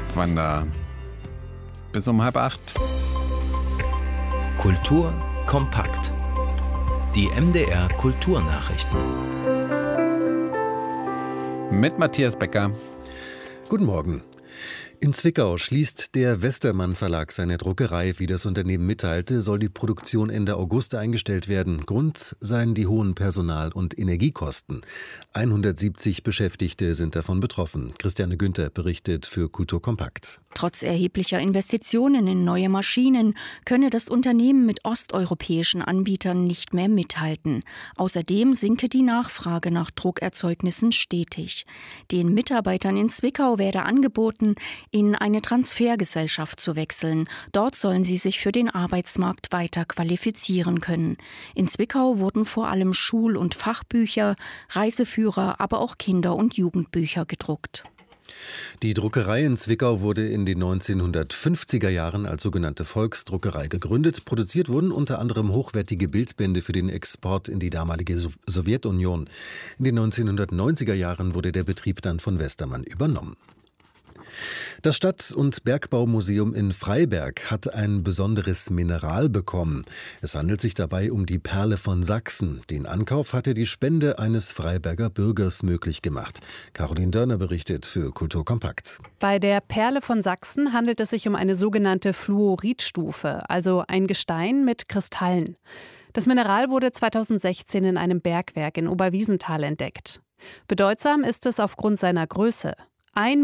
Wanda. Bis um 7:30. Kultur kompakt. Die MDR Kulturnachrichten. Mit Matthias Becker. Guten Morgen. In Zwickau schließt der Westermann Verlag seine Druckerei. Wie das Unternehmen mitteilte, soll die Produktion Ende August eingestellt werden. Grund seien die hohen Personal- und Energiekosten. 170 Beschäftigte sind davon betroffen. Christiane Günther berichtet für Kultur kompakt. Trotz erheblicher Investitionen in neue Maschinen könne das Unternehmen mit osteuropäischen Anbietern nicht mehr mithalten. Außerdem sinke die Nachfrage nach Druckerzeugnissen stetig. Den Mitarbeitern in Zwickau werde angeboten, in eine Transfergesellschaft zu wechseln. Dort sollen sie sich für den Arbeitsmarkt weiter qualifizieren können. In Zwickau wurden vor allem Schul- und Fachbücher, Reiseführer, aber auch Kinder- und Jugendbücher gedruckt. Die Druckerei in Zwickau wurde in den 1950er Jahren als sogenannte Volksdruckerei gegründet. Produziert wurden unter anderem hochwertige Bildbände für den Export in die damalige Sowjetunion. In den 1990er Jahren wurde der Betrieb dann von Westermann übernommen. Das Stadt- und Bergbaumuseum in Freiberg hat ein besonderes Mineral bekommen. Es handelt sich dabei um die Perle von Sachsen. Den Ankauf hatte die Spende eines Freiberger Bürgers möglich gemacht. Caroline Dörner berichtet für Kultur kompakt. Bei der Perle von Sachsen handelt es sich um eine sogenannte Fluoritstufe, also ein Gestein mit Kristallen. Das Mineral wurde 2016 in einem Bergwerk in Oberwiesenthal entdeckt. Bedeutsam ist es aufgrund seiner Größe. 1